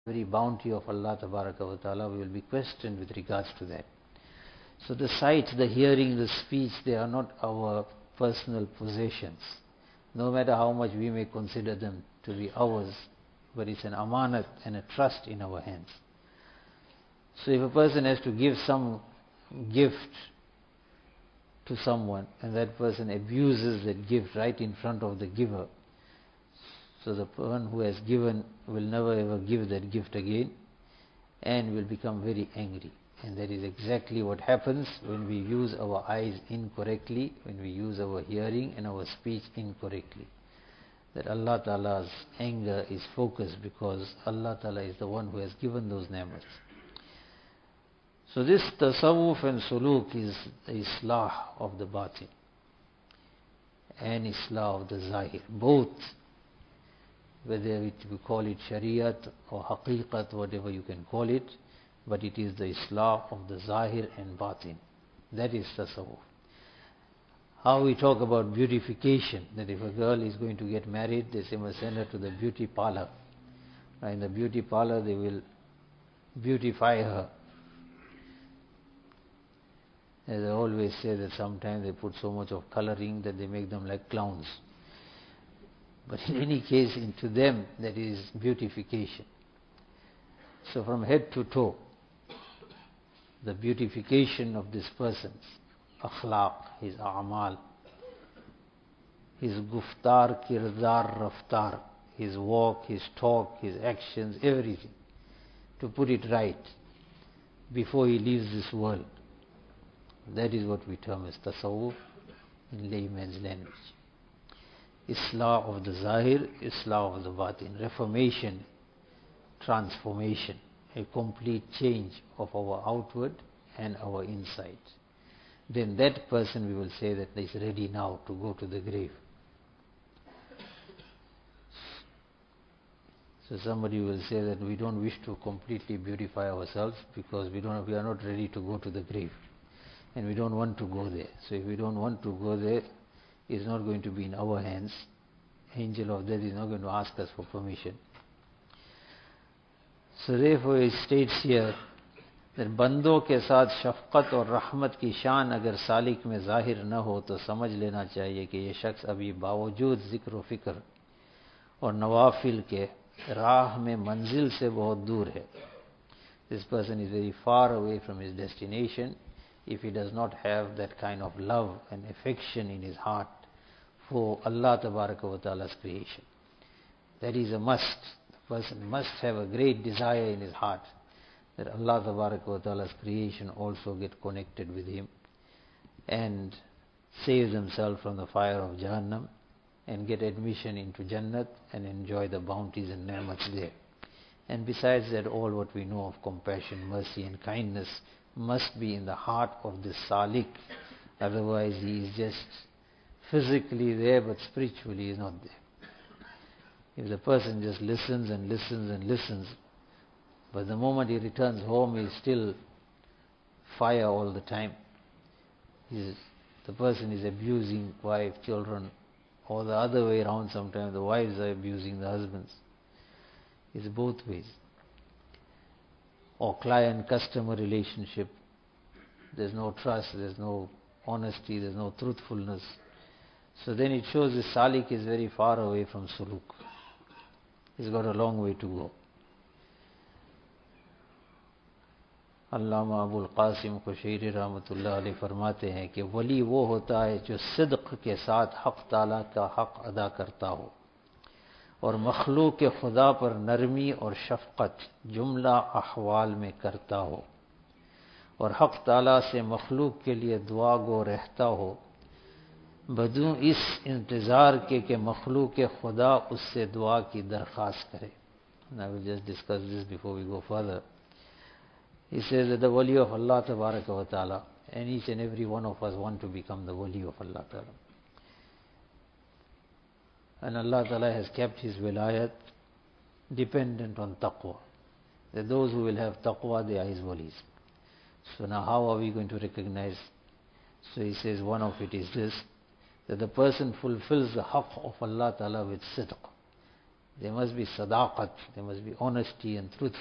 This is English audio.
every bounty of Allah Tabaraka wa Ta'ala, we will be questioned with regards to that. So the sight, the hearing, the speech, they are not our personal possessions. No matter how much we may consider them to be ours, but it's an amanat and a trust in our hands. So if a person has to give some gift to someone and that person abuses that gift right in front of the giver, so the one who has given will never ever give that gift again and will become very angry. And that is exactly what happens when we use our eyes incorrectly, when we use our hearing and our speech incorrectly. That Allah Ta'ala's anger is focused because Allah Ta'ala is the one who has given those ni'mats. So this tasawwuf and suluk is the islah of the batin and islah of the zahir. Both, whether we call it shariat or haqiqat, whatever you can call it, but it is the islah of the zahir and batin. That is tasawwuf. How we talk about beautification, that if a girl is going to get married, they say must send her to the beauty parlor. In the beauty parlor they will beautify her. As I always say that sometimes they put so much of coloring that they make them like clowns. But in any case, to them that is beautification. So from head to toe, the beautification of this person's akhlaq, his a'mal, his guftar, kirdar, raftar, his walk, his talk, his actions, everything, to put it right before he leaves this world. That is what we term as tasawwuf in layman's language. Islah of the zahir, islah of the batin, reformation, transformation, a complete change of our outward and our inside. Then that person, we will say, that is ready now to go to the grave. So somebody will say that we don't wish to completely beautify ourselves because we are not ready to go to the grave, and we don't want to go there. So if we don't want to go there, it's not going to be in our hands. Angel of death is not going to ask us for permission. So therefore it states here that बंदों के साथ शफकत और रहमत की शान अगर सालिक में जाहिर न हो तो समझ लेना चाहिए कि ये शख्स अभी बावजूद जिक्र व फिक्र और नवाफिल के राह में मंजिल से बहुत दूर है. This person is very far away from his destination if he does not have that kind of love and affection in his heart for Allah Tabaraka wa Ta'ala's creation. That is a must. The person must have a great desire in his heart that Allah Tabaraka wa Ta'ala's creation also get connected with him and save themselves from the fire of Jahannam and get admission into Jannat and enjoy the bounties and ni'mats there. And besides that, all what we know of compassion, mercy and kindness must be in the heart of this salik. Otherwise he is just physically there but spiritually is not there. If the person just listens and listens and listens, but the moment he returns home he is still fire all the time. The person is abusing wife, children, or the other way around. Sometimes the wives are abusing the husbands. It's both ways. Or client-customer relationship. There's no trust, there's no honesty, there's no truthfulness. So then it shows the salik is very far away from suluk. He's got a long way to go. अल्लामा अबुल कासिम कुशैरी रहमतुल्लाह अलैह फरमाते हैं कि वली वो होता है जो सिद्क के साथ हक़ ताला का हक़ अदा करता हो और मखलूक के खुदा पर नरमी और शफ़क़त जुमला अहवाल में करता हो और हक़ ताला से मखलूक के लिए दुआ गो रहता हो बदू इस इंतज़ार के कि मखलूक के खुदा उससे दुआ की दरख्वास्त करे. And I will just discuss this before we go further. He says that the wali of Allah Tabaraka wa Ta'ala, and each and every one of us want to become the wali of Allah Ta'ala. And Allah Ta'ala has kept His wilayat dependent on taqwa. That those who will have taqwa, they are His walis. So now how are we going to recognize? So he says one of it is this, that the person fulfills the haqq of Allah Ta'ala with sidq. There must be sadaqat, there must be honesty and truthfulness.